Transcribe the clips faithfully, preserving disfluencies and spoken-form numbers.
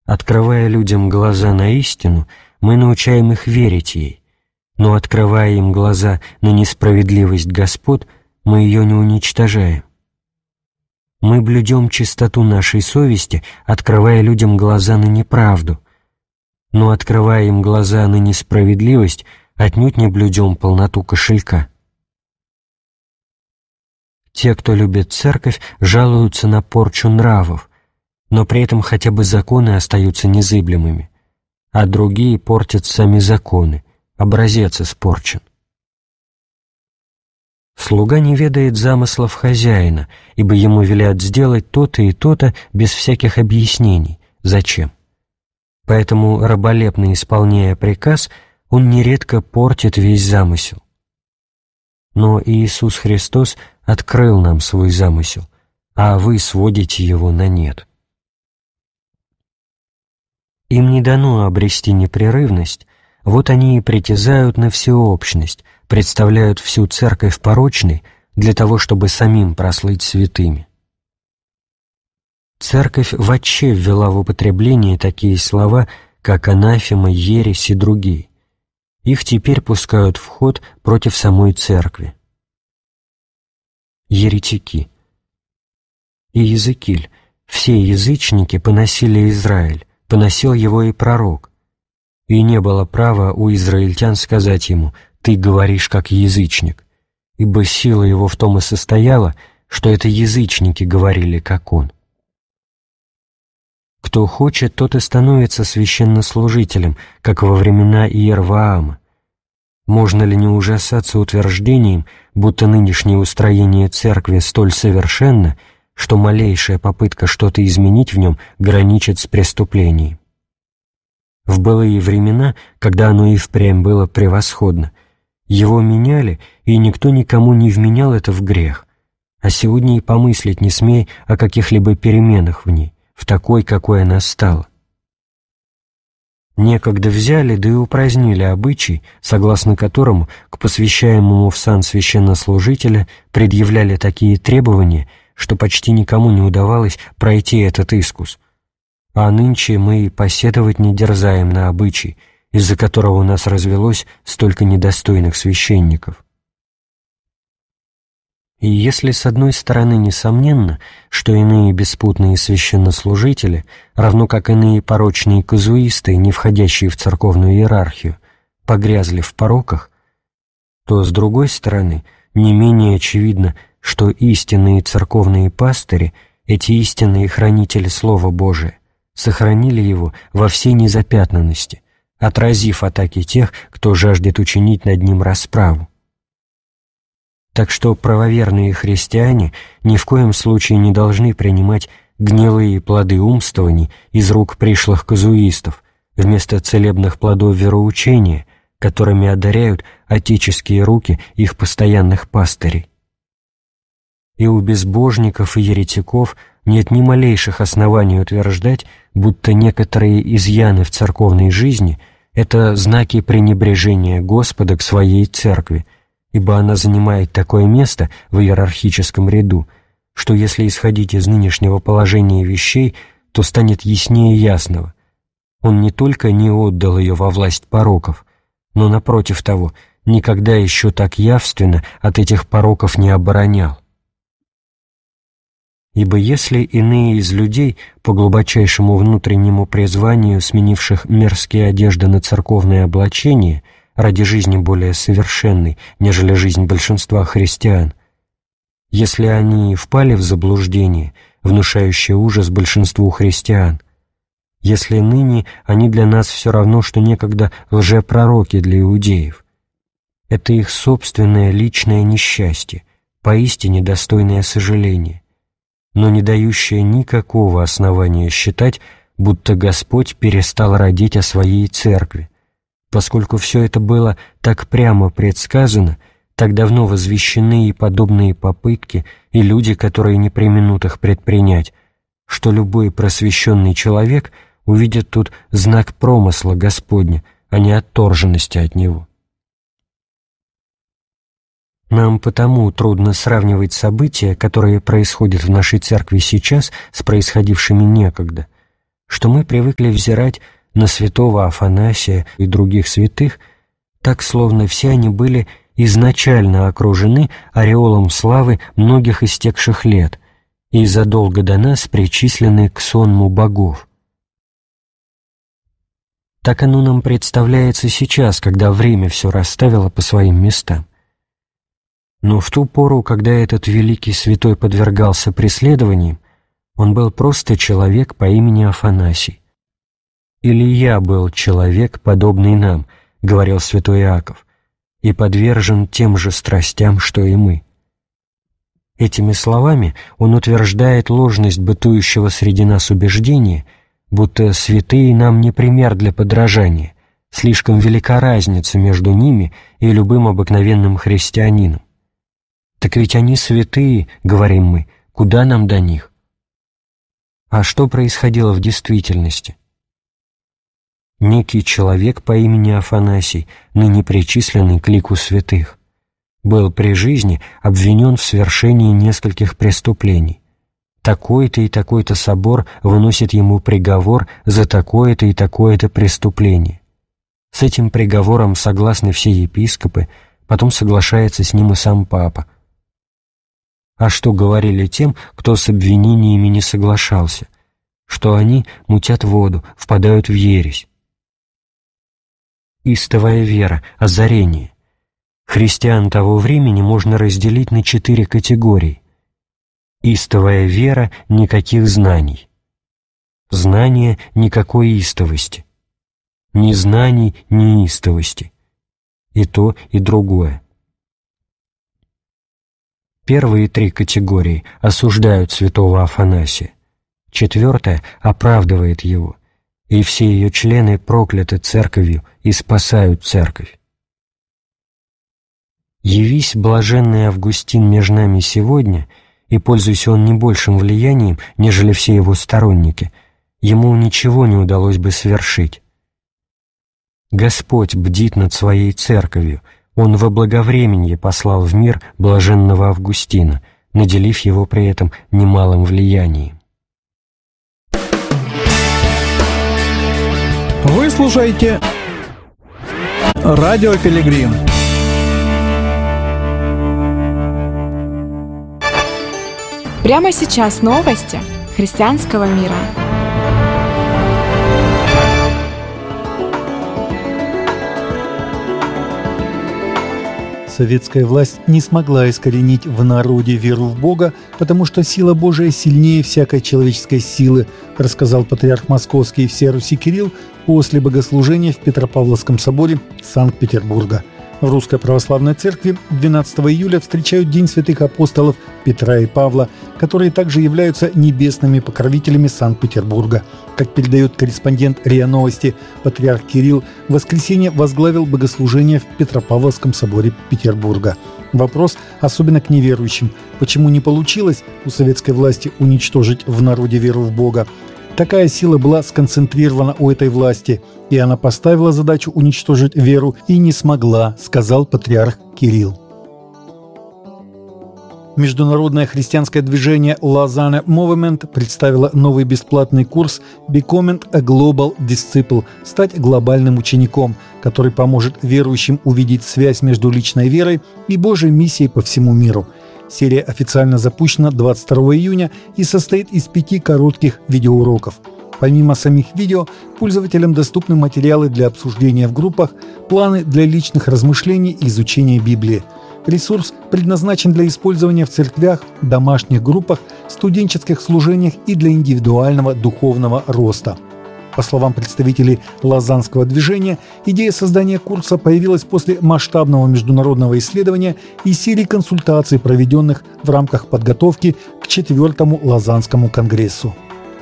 Открывая людям глаза на истину, мы научаем их верить ей, но открывая им глаза на несправедливость господ, мы ее не уничтожаем. Мы блюдем чистоту нашей совести, открывая людям глаза на неправду, но открывая им глаза на несправедливость, отнюдь не блюдем полноту кошелька. Те, кто любит церковь, жалуются на порчу нравов, но при этом хотя бы законы остаются незыблемыми, а другие портят сами законы, образец испорчен. Слуга не ведает замыслов хозяина, ибо ему велят сделать то-то и то-то без всяких объяснений. Зачем? Поэтому, раболепно исполняя приказ, он нередко портит весь замысел. Но Иисус Христос открыл нам свой замысел, а вы сводите его на нет. Им не дано обрести непрерывность, вот они и притязают на всеобщность, представляют всю церковь порочной для того, чтобы самим прослыть святыми. Церковь вообще ввела в употребление такие слова, как анафема, ересь и другие. Их теперь пускают в ход против самой церкви. Еретики. И Иезекииль, все язычники поносили Израиль, поносил его и пророк, и не было права у израильтян сказать ему: «Ты говоришь, как язычник», ибо сила его в том и состояла, что это язычники говорили, как он. Кто хочет, тот и становится священнослужителем, как во времена Иерваама. Можно ли не ужасаться утверждением, будто нынешнее устроение церкви столь совершенно, что малейшая попытка что-то изменить в нем граничит с преступлением? В былые времена, когда оно и впрямь было превосходно, его меняли, и никто никому не вменял это в грех, а сегодня и помыслить не смей о каких-либо переменах в ней, в такой, какой она стала. Некогда взяли, да и упразднили обычай, согласно которому к посвящаемому в сан священнослужителя предъявляли такие требования, что почти никому не удавалось пройти этот искус. А нынче мы и посетовать не дерзаем на обычай, из-за которого у нас развелось столько недостойных священников. И если с одной стороны несомненно, что иные беспутные священнослужители, равно как иные порочные казуисты, не входящие в церковную иерархию, погрязли в пороках, то с другой стороны не менее очевидно, что истинные церковные пастыри, эти истинные хранители Слова Божия, сохранили его во всей незапятнанности, отразив атаки тех, кто жаждет учинить над ним расправу. Так что правоверные христиане ни в коем случае не должны принимать гнилые плоды умствований из рук пришлых казуистов вместо целебных плодов вероучения, которыми одаряют отеческие руки их постоянных пастырей. И у безбожников и еретиков нет ни малейших оснований утверждать, будто некоторые изъяны в церковной жизни – это знаки пренебрежения Господа к Своей Церкви, ибо она занимает такое место в иерархическом ряду, что если исходить из нынешнего положения вещей, то станет яснее ясного. Он не только не отдал ее во власть пороков, но, напротив того, никогда еще так явственно от этих пороков не оборонял. Ибо если иные из людей, по глубочайшему внутреннему призванию, сменивших мерзкие одежды на церковное облачение, ради жизни более совершенной, нежели жизнь большинства христиан, если они впали в заблуждение, внушающее ужас большинству христиан, если ныне они для нас все равно, что некогда лжепророки для иудеев, это их собственное личное несчастье, поистине достойное сожаления, но не дающее никакого основания считать, будто Господь перестал родить о Своей Церкви, поскольку все это было так прямо предсказано, так давно возвещены и подобные попытки, и люди, которые не преминут их предпринять, что любой просвещенный человек увидит тут знак промысла Господня, а не отторженности от Него. Нам потому трудно сравнивать события, которые происходят в нашей церкви сейчас, с происходившими некогда, что мы привыкли взирать на святого Афанасия и других святых, так словно все они были изначально окружены ореолом славы многих истекших лет и задолго до нас причислены к сонму богов. Так оно нам представляется сейчас, когда время все расставило по своим местам. Но в ту пору, когда этот великий святой подвергался преследованиям, он был просто человек по имени Афанасий. «Или я был человек, подобный нам», — говорил святой Иаков, «и подвержен тем же страстям, что и мы». Этими словами он утверждает ложность бытующего среди нас убеждения, будто святые нам не пример для подражания, слишком велика разница между ними и любым обыкновенным христианином. «Так ведь они святые», — говорим мы, — «куда нам до них?» А что происходило в действительности? Некий человек по имени Афанасий, ныне причисленный к лику святых, был при жизни обвинен в совершении нескольких преступлений. Такой-то и такой-то собор выносит ему приговор за такое-то и такое-то преступление. С этим приговором согласны все епископы, потом соглашается с ним и сам папа. А что говорили тем, кто с обвинениями не соглашался? Что они мутят воду, впадают в ересь. Истовая вера, озарение. Христиан того времени можно разделить на четыре категории. Истовая вера – никаких знаний. Знание – никакой истовости. Ни знаний, ни истовости. И то, и другое. Первые три категории осуждают святого Афанасия. Четвертая оправдывает его, и все ее члены прокляты церковью и спасают церковь. «Явись, блаженный Августин, меж нами сегодня, и пользуйся он не большим влиянием, нежели все его сторонники, ему ничего не удалось бы свершить. Господь бдит над своей церковью, Он во благовременье послал в мир блаженного Августина, наделив его при этом немалым влиянием». Вы слушаете Радио Пилигрим. Прямо сейчас новости христианского мира. Советская власть не смогла искоренить в народе веру в Бога, потому что сила Божия сильнее всякой человеческой силы, рассказал патриарх Московский и всея Руси Кирилл после богослужения в Петропавловском соборе Санкт-Петербурга. В Русской Православной Церкви двенадцатого июля встречают День святых апостолов Петра и Павла, которые также являются небесными покровителями Санкт-Петербурга. Как передает корреспондент РИА Новости, патриарх Кирилл в воскресенье возглавил богослужение в Петропавловском соборе Петербурга. Вопрос особенно к неверующим: почему не получилось у советской власти уничтожить в народе веру в Бога? Такая сила была сконцентрирована у этой власти, и она поставила задачу уничтожить веру и не смогла, сказал патриарх Кирилл. Международное христианское движение Lausanne Movement представило новый бесплатный курс Becoming a Global Disciple – стать глобальным учеником, который поможет верующим увидеть связь между личной верой и Божьей миссией по всему миру. Серия официально запущена двадцать второго июня и состоит из пяти коротких видеоуроков. Помимо самих видео, пользователям доступны материалы для обсуждения в группах, планы для личных размышлений и изучения Библии. Ресурс предназначен для использования в церквях, домашних группах, студенческих служениях и для индивидуального духовного роста. По словам представителей лозаннского движения, идея создания курса появилась после масштабного международного исследования и серии консультаций, проведенных в рамках подготовки к четвертому Лозаннскому конгрессу.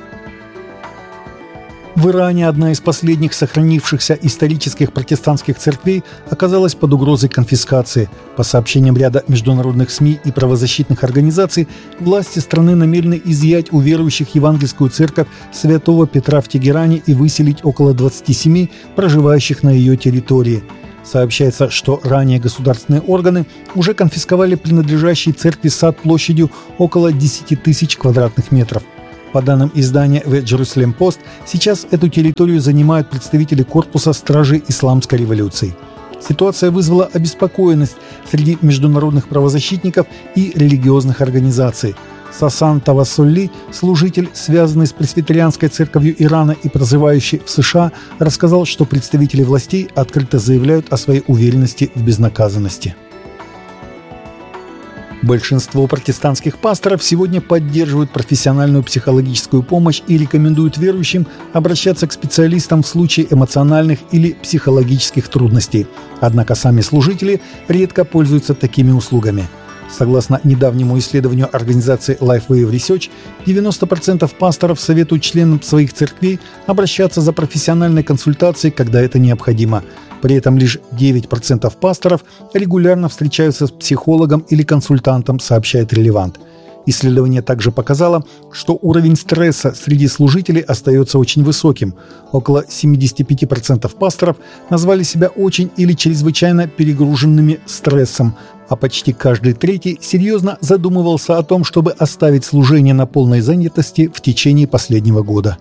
В Иране одна из последних сохранившихся исторических протестантских церквей оказалась под угрозой конфискации. По сообщениям ряда международных СМИ и правозащитных организаций, власти страны намерены изъять у верующих евангельскую церковь Святого Петра в Тегеране и выселить около двадцати семи проживающих на ее территории. Сообщается, что ранее государственные органы уже конфисковали принадлежащий церкви сад площадью около десяти тысяч квадратных метров. По данным издания The Jerusalem Post, сейчас эту территорию занимают представители корпуса стражей исламской революции. Ситуация вызвала обеспокоенность среди международных правозащитников и религиозных организаций. Сасан Тавассолли, служитель, связанный с пресвитерианской церковью Ирана и проживающий в США, рассказал, что представители властей открыто заявляют о своей уверенности в безнаказанности. Большинство протестантских пасторов сегодня поддерживают профессиональную психологическую помощь и рекомендуют верующим обращаться к специалистам в случае эмоциональных или психологических трудностей. Однако сами служители редко пользуются такими услугами. Согласно недавнему исследованию организации Lifeway Research, девяносто процентов пасторов советуют членам своих церквей обращаться за профессиональной консультацией, когда это необходимо. При этом лишь девять процентов пасторов регулярно встречаются с психологом или консультантом, сообщает Релевант. Исследование также показало, что уровень стресса среди служителей остается очень высоким. Около семьдесят пять процентов пасторов назвали себя очень или чрезвычайно перегруженными стрессом, а почти каждый третий серьезно задумывался о том, чтобы оставить служение на полной занятости в течение последнего года.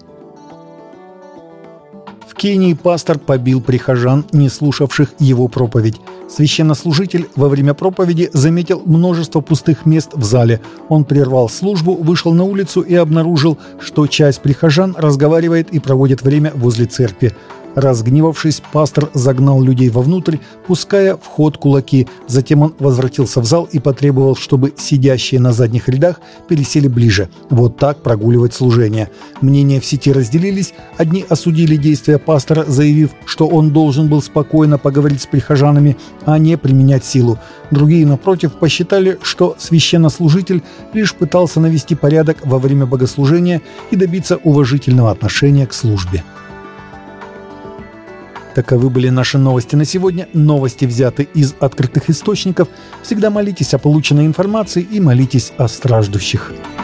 В Кении пастор побил прихожан, не слушавших его проповедь. Священнослужитель во время проповеди заметил множество пустых мест в зале. Он прервал службу, вышел на улицу и обнаружил, что часть прихожан разговаривает и проводит время возле церкви. Разгневавшись, пастор загнал людей вовнутрь, пуская в ход кулаки. Затем он возвратился в зал и потребовал, чтобы сидящие на задних рядах пересели ближе. Вот так прогуливать служение. Мнения в сети разделились. Одни осудили действия пастора, заявив, что он должен был спокойно поговорить с прихожанами, а не применять силу. Другие, напротив, посчитали, что священнослужитель лишь пытался навести порядок во время богослужения и добиться уважительного отношения к службе. Таковы были наши новости на сегодня. Новости взяты из открытых источников. Всегда молитесь о полученной информации и молитесь о страждущих.